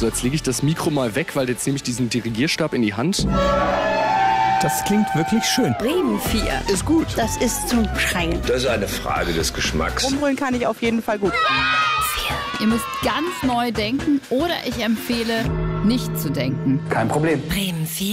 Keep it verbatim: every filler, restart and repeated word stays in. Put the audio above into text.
So, jetzt lege ich das Mikro mal weg, weil jetzt nehme ich diesen Dirigierstab in die Hand. Das klingt wirklich schön. Bremen vier. Ist gut. Das ist zum Schreien. Das ist eine Frage des Geschmacks. Rumbrüllen kann ich auf jeden Fall gut. Ihr müsst ganz neu denken oder ich empfehle, nicht zu denken. Kein Problem. Bremen vier.